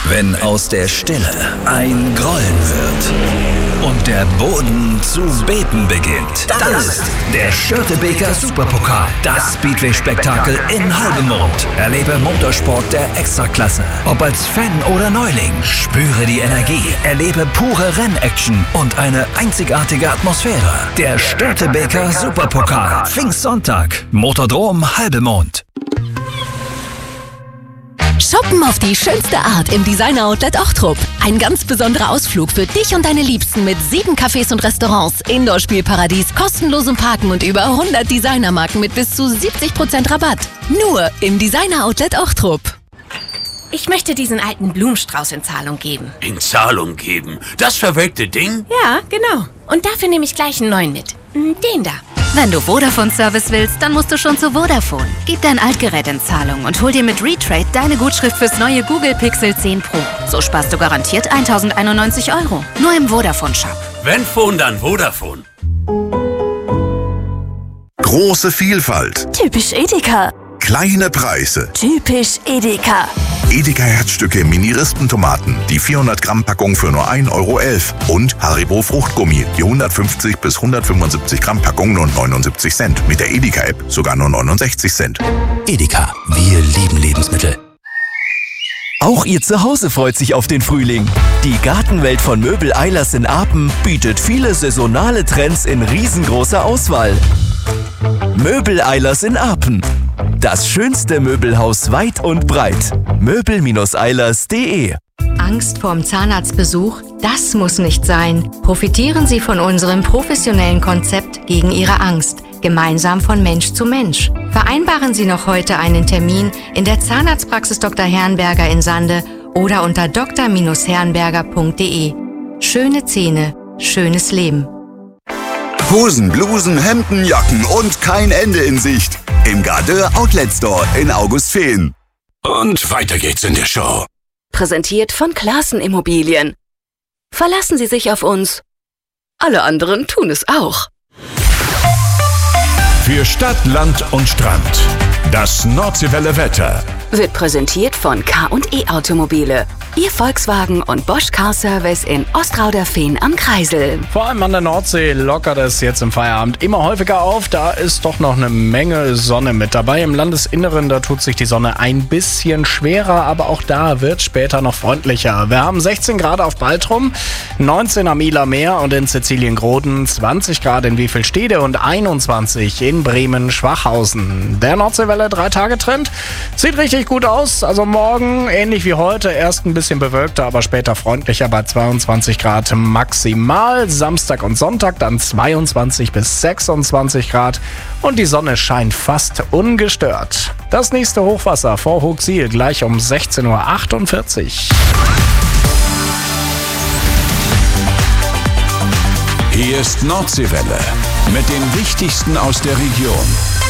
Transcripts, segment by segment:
Wenn aus der Stille ein Grollen wird und der Boden zu beben beginnt, dann ist der Störtebeker Superpokal, das Speedway-Spektakel in Halbemond. Erlebe Motorsport der Extraklasse. Ob als Fan oder Neuling, spüre die Energie, erlebe pure Rennaction und eine einzigartige Atmosphäre. Der Störtebeker Superpokal, Pfingstsonntag, Motordrom Halbemond. Shoppen auf die schönste Art im Designer-Outlet Ochtrup. Ein ganz besonderer Ausflug für dich und deine Liebsten mit 7 Cafés und Restaurants, Indoor-Spielparadies, kostenlosem Parken und über 100 Designermarken mit bis zu 70% Rabatt. Nur im Designer-Outlet Ochtrup. Ich möchte diesen alten Blumenstrauß in Zahlung geben. In Zahlung geben? Das verwelkte Ding? Ja, genau. Und dafür nehme ich gleich einen neuen mit. Den da. Wenn du Vodafone-Service willst, dann musst du schon zu Vodafone. Gib dein Altgerät in Zahlung und hol dir mit Retrade deine Gutschrift fürs neue Google Pixel 10 Pro. So sparst du garantiert 1.091 €. Nur im Vodafone-Shop. Wenn Phone, dann Vodafone. Große Vielfalt. Typisch Edeka. Kleine Preise. Typisch Edeka. Edeka Herzstücke Mini-Rispentomaten. Die 400-Gramm-Packung für nur 1,11 € Und Haribo Fruchtgummi. Die 150 bis 175 Gramm Packung nur 79 Cent. Mit der Edeka-App sogar nur 69 Cent. Edeka, wir lieben Lebensmittel. Auch Ihr Zuhause freut sich auf den Frühling. Die Gartenwelt von Möbel Eilers in Apen bietet viele saisonale Trends in riesengroßer Auswahl. Möbel Eilers in Apen. Das schönste Möbelhaus weit und breit. Möbel-eilers.de. Angst vorm Zahnarztbesuch? Das muss nicht sein. Profitieren Sie von unserem professionellen Konzept gegen Ihre Angst. Gemeinsam von Mensch zu Mensch. Vereinbaren Sie noch heute einen Termin in der Zahnarztpraxis Dr. Herrenberger in Sande oder unter dr-herrenberger.de. Schöne Zähne, schönes Leben. Hosen, Blusen, Hemden, Jacken und kein Ende in Sicht. Im Gardeur Outlet Store in Augustfehn. Und weiter geht's in der Show. Präsentiert von Classen Immobilien. Verlassen Sie sich auf uns. Alle anderen tun es auch. Für Stadt, Land und Strand. Das Nordseewelle Wetter Wird präsentiert von K&E Automobile. Ihr Volkswagen und Bosch Car Service in Ostrauderfehn am Kreisel. Vor allem an der Nordsee lockert es jetzt im Feierabend immer häufiger auf. Da ist doch noch eine Menge Sonne mit dabei. Im Landesinneren, da tut sich die Sonne ein bisschen schwerer, aber auch da wird später noch freundlicher. Wir haben 16 Grad auf Baltrum, 19 am Ieler Meer und in Sizilien-Groden, 20 Grad in Wiefelstede und 21 in Bremen-Schwachhausen. Der Nordseewelle 3-Tage-Trend sieht richtig gut aus. Also morgen, ähnlich wie heute, erst ein bisschen bewölkter, aber später freundlicher bei 22 Grad maximal. Samstag und Sonntag dann 22 bis 26 Grad und die Sonne scheint fast ungestört. Das nächste Hochwasser vor Hochsiel gleich um 16:48 Uhr. Hier ist Nordseewelle mit dem Wichtigsten aus der Region.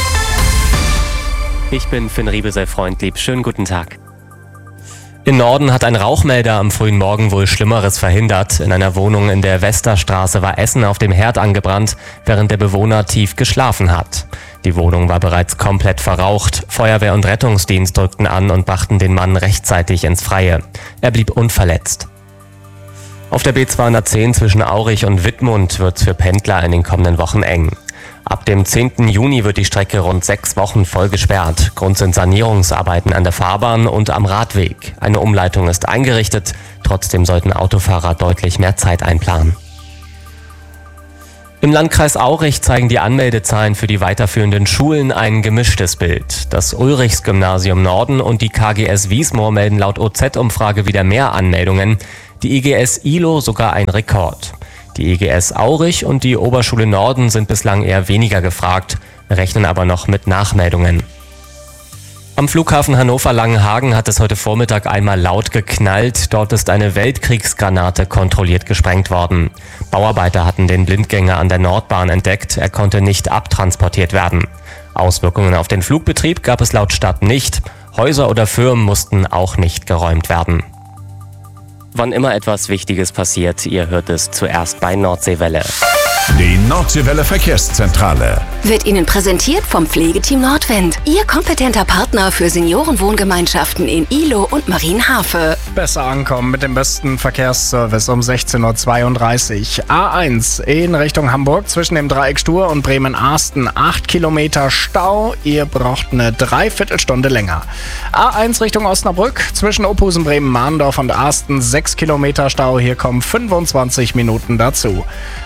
Ich bin Finn Riebe, sei freundlieb. Schönen guten Tag. Im Norden hat ein Rauchmelder am frühen Morgen wohl Schlimmeres verhindert. In einer Wohnung in der Westerstraße war Essen auf dem Herd angebrannt, während der Bewohner tief geschlafen hat. Die Wohnung war bereits komplett verraucht. Feuerwehr und Rettungsdienst drückten an und brachten den Mann rechtzeitig ins Freie. Er blieb unverletzt. Auf der B210 zwischen Aurich und Wittmund wird's für Pendler in den kommenden Wochen eng. Ab dem 10. Juni wird die Strecke rund 6 Wochen voll gesperrt. Grund sind Sanierungsarbeiten an der Fahrbahn und am Radweg. Eine Umleitung ist eingerichtet. Trotzdem sollten Autofahrer deutlich mehr Zeit einplanen. Im Landkreis Aurich zeigen die Anmeldezahlen für die weiterführenden Schulen ein gemischtes Bild. Das Ulrichs-Gymnasium Norden und die KGS Wiesmoor melden laut OZ-Umfrage wieder mehr Anmeldungen. Die IGS ILO sogar ein Rekord. Die IGS Aurich und die Oberschule Norden sind bislang eher weniger gefragt, rechnen aber noch mit Nachmeldungen. Am Flughafen Hannover-Langenhagen hat es heute Vormittag einmal laut geknallt. Dort ist eine Weltkriegsgranate kontrolliert gesprengt worden. Bauarbeiter hatten den Blindgänger an der Nordbahn entdeckt. Er konnte nicht abtransportiert werden. Auswirkungen auf den Flugbetrieb gab es laut Stadt nicht. Häuser oder Firmen mussten auch nicht geräumt werden. Wann immer etwas Wichtiges passiert, ihr hört es zuerst bei Nordseewelle. Die Nordseewelle Verkehrszentrale. Wird Ihnen präsentiert vom Pflegeteam Nordwind. Ihr kompetenter Partner für Seniorenwohngemeinschaften in Ihlow und Marienhafe. Besser ankommen mit dem besten Verkehrsservice um 16.32 Uhr. A1 in Richtung Hamburg zwischen dem Dreieck Stur und Bremen-Arsten. 8 Kilometer Stau. Ihr braucht eine Dreiviertelstunde länger. A1 Richtung Osnabrück zwischen Ophusen, Bremen-Mahndorf und Arsten. 6 Kilometer Stau. Hier kommen 25 Minuten dazu.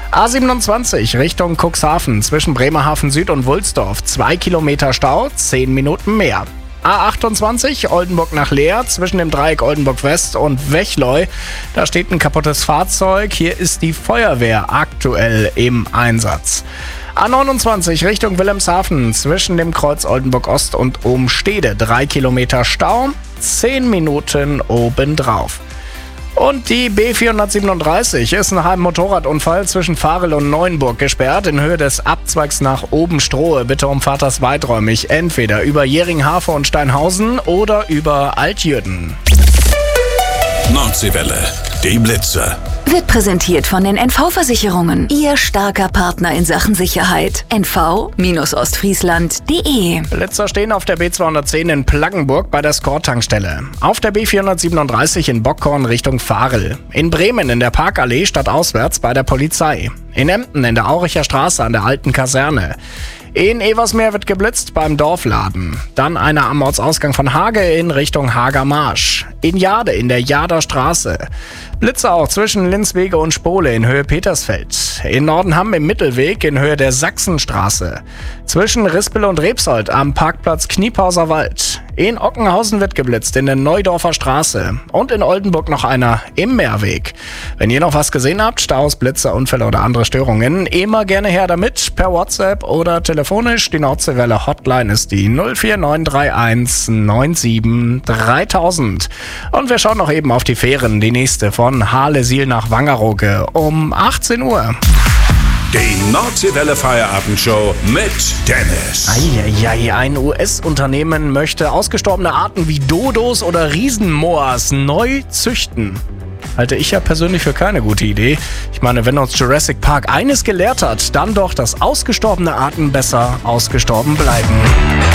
A27 Richtung Cuxhaven zwischen Bremerhaven Süd und Wulsdorf. 2 Kilometer Stau, 10 Minuten mehr. A28 Oldenburg nach Leer zwischen dem Dreieck Oldenburg West und Wechleu. Da steht ein kaputtes Fahrzeug. Hier ist die Feuerwehr aktuell im Einsatz. A29 Richtung Wilhelmshaven zwischen dem Kreuz Oldenburg Ost und Ohm-Stede. 3 Kilometer Stau, 10 Minuten obendrauf. Und die B437 ist nach einem Motorradunfall zwischen Varel und Neuenburg gesperrt. In Höhe des Abzweigs nach Oben-Strohe. Bitte umfahrt das weiträumig. Entweder über Jeringhave und Steinhausen oder über Altjürden. Nordseewelle, die Blitze. Wird präsentiert von den NV-Versicherungen. Ihr starker Partner in Sachen Sicherheit. NV-Ostfriesland.de. Blitzer stehen auf der B210 in Plaggenburg bei der Skor-Tankstelle. Auf der B437 in Bockhorn Richtung Varel. In Bremen in der Parkallee stadtauswärts bei der Polizei. In Emden in der Auricher Straße an der alten Kaserne. In Eversmeer wird geblitzt beim Dorfladen. Dann einer am Ortsausgang von Hage in Richtung Hagermarsch. In Jade in der Jader Straße. Blitze auch zwischen Linzwege und Spole in Höhe Petersfeld. In Nordenham im Mittelweg in Höhe der Sachsenstraße. Zwischen Rispel und Rebsold am Parkplatz Kniepauser Wald. In Ockenhausen wird geblitzt in der Neudorfer Straße. Und in Oldenburg noch einer im Meerweg. Wenn ihr noch was gesehen habt, Staus, Blitze, Unfälle oder andere Störungen, immer gerne her damit, per WhatsApp oder telefonisch. Die Nordseewelle Hotline ist die 04931 97 3000. Und wir schauen noch eben auf die Fähren, die nächste von Harlesiel nach Wangerooge um 18 Uhr. Die Nordseewelle Feierabendshow mit Dennis. Eieiei, ein US-Unternehmen möchte ausgestorbene Arten wie Dodos oder Riesenmoas neu züchten. Halte ich ja persönlich für keine gute Idee. Ich meine, wenn uns Jurassic Park eines gelehrt hat, dann doch, dass ausgestorbene Arten besser ausgestorben bleiben.